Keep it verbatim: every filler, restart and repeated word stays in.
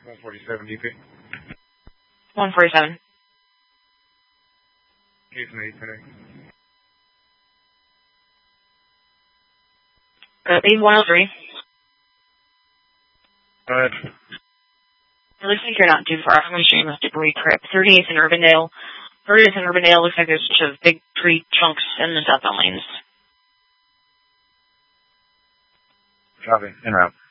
one forty-seven D P. one forty-seven. Case in eight today. Uh, leave one oh three. Go ahead. It looks like you're not too far from a stream of debris crip. thirty-eighth in Urbandale. thirtieth in Urbandale looks like there's a bunch of big tree chunks in the southbound lanes. Copy. En route.